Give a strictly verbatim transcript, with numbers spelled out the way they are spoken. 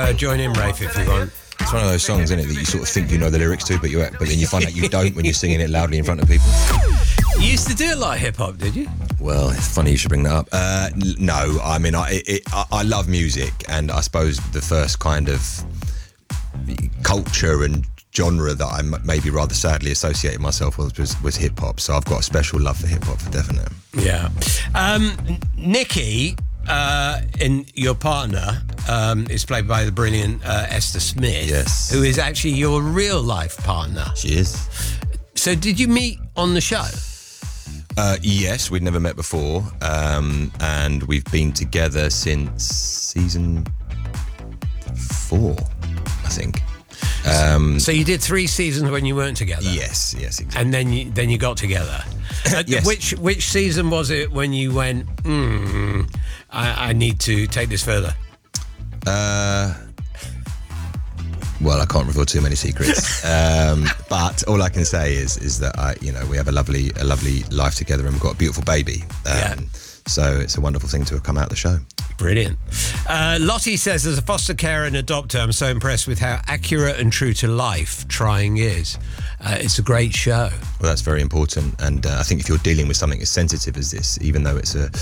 Uh, join in, Rafe, if you want. It's one of those songs, isn't it, that you sort of think you know the lyrics to, but you but then you find out you don't when you're singing it loudly in front of people. You used to do a lot of hip-hop, did you? Well, it's funny you should bring that up. Uh, n- no, I mean, I, it, I I love music, and I suppose the first kind of culture and genre that I m- maybe rather sadly associated myself with was, was hip-hop, so I've got a special love for hip-hop, for definite. Yeah. Um, Nikki, uh, in your partner, um, is played by the brilliant uh, Esther Smith, Yes. who is actually your real-life partner. She is. So did you meet on the show? Uh, yes, we'd never met before, um, and we've been together since season four, I think. Um, So you did three seasons when you weren't together? yes, yes, exactly. And then you, then you got together. Uh, Yes. Which which season was it when you went, hmm, I, I need to take this further? Uh, well, I can't reveal too many secrets, um, but all I can say is is that I, you know, we have a lovely a lovely life together, and we've got a beautiful baby. Um, Yeah. So it's a wonderful thing to have come out of the show. Brilliant. Uh, Lottie says, as a foster carer and adopter, I'm so impressed with how accurate and true to life Trying is. Uh, it's a great show. Well, that's very important, and uh, I think if you're dealing with something as sensitive as this, even though it's a